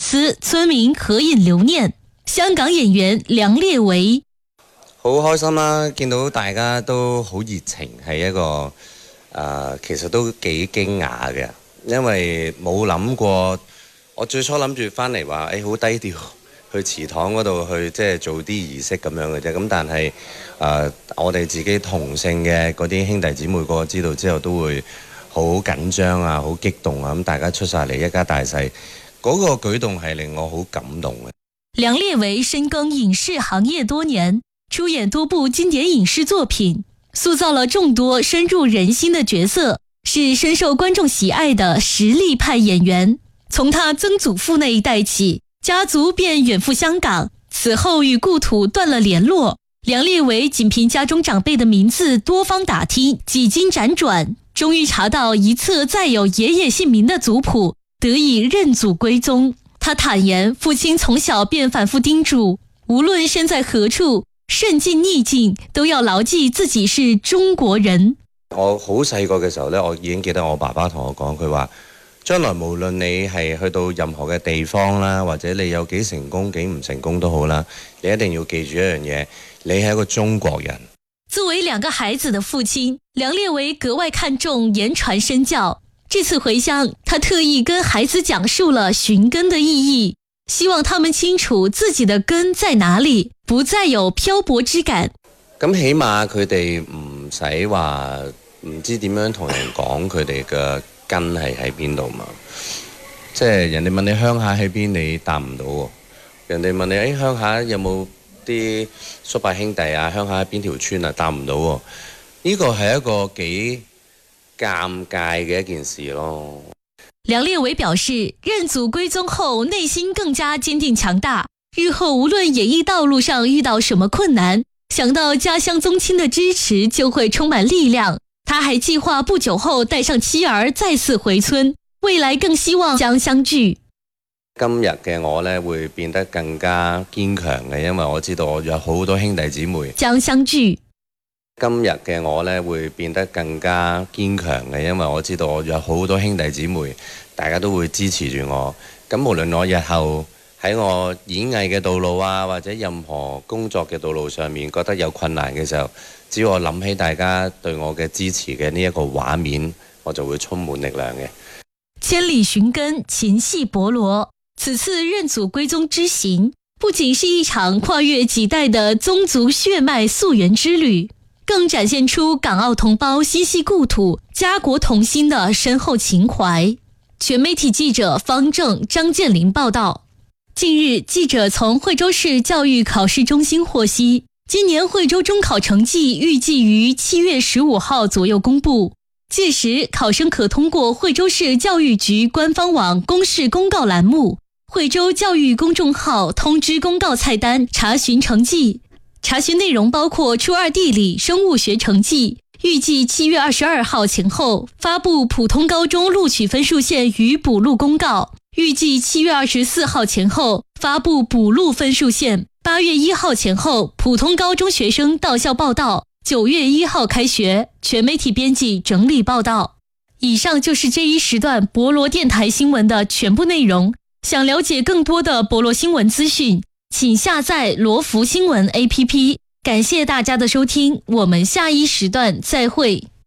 丝，村民合影留念。香港演員梁烈唯好開心啦，見到大家都好熱情，係一個其實都幾驚訝嘅，因為冇諗過，我最初諗住翻嚟話好低調去祠堂嗰度去即係做啲儀式咁樣嘅啫，咁但係我哋自己同性嘅嗰啲兄弟姊妹個知道之後都會好緊張啊，好激動啊，咁大家出晒嚟一家大細，嗰個舉動係令我好感動嘅。 梁烈唯深耕影視行業多年，出演多部經典影視作品，塑造了眾多深入人心的角色，是深受觀眾喜愛的實力派演員。從他曾祖父那一代起，家族便遠赴香港，此後與故土斷了聯絡。梁烈唯僅憑家中長輩的名字多方打聽，幾經輾轉，終於查到一冊載有爺爺姓名的族譜，得以認祖歸宗。他坦言，父親從小便反覆叮囑，無論身在何處，順境逆境，都要牢記自己是中國人。 我好細個嘅時候呢，我已經記得我爸爸同我講，佢話將來無論你係去到任何嘅地方啦，或者你有幾成功幾唔成功都好啦，你一定要記住一樣嘢，你係一個中國人。 作為兩個孩子的父親，梁烈唯格外看重言傳身教。這次回鄉，他特意跟孩子講述了尋根的意義，希望他們清楚自己的根在哪裡，不再有漂泊之感。 咁起碼佢哋唔使話唔知點樣同人講佢哋嘅根係喺邊度嘛。即係人哋問你鄉下喺邊，你答唔到喎。人哋問你鄉下有冇啲叔伯兄弟啊，鄉下喺邊條村啊，答唔到喎。呢個係一個幾尷尬嘅一件事咯。 梁烈唯表示，認祖歸宗後內心更加堅定強大，日後無論演藝道路上遇到什麼困難，想到家鄉宗親的支持就會充滿力量。他還計劃不久後帶上妻兒再次回村，未來更希望將相聚。 今日嘅我呢，會變得更加堅強嘅，因為我知道我有好多兄弟姊妹。 將相聚。 今日嘅我呢，會變得更加堅強嘅，因為我知道我有好多兄弟姊妹，大家都會支持住我。咁無論我日後喺我演藝嘅道路啊，或者任何工作嘅道路上面覺得有困難嘅時候，只要我諗起大家對我嘅支持嘅呢一個畫面，我就會充滿力量嘅。 千里尋根，情繫博羅。此次認祖歸宗之行，不僅是一場跨越幾代的宗族血脈溯源之旅，更展現出港澳同胞心繫故土、家國同心的深厚情懷。全媒體記者方正、張建林報道。近日，記者從惠州市教育考試中心獲悉，今年惠州中考成績預計於7月15號左右公布，屆時考生可通過惠州市教育局官方網公示公告欄目、惠州教育公眾號通知公告菜單查詢成績。查詢內容包括初二地理、生物學成績，預計7月22號前後發布普通高中錄取分數線與補錄公告，預計7月24號前後發布補錄分數線，8月1號前後普通高中學生到校報到，9月1號開學。全媒體編輯整理報道。以上就是這一時段博羅電台新聞的全部內容。想了解更多的博羅新聞資訊，請下載羅福新聞 APP。感謝大家的收聽，我們下一時段再會。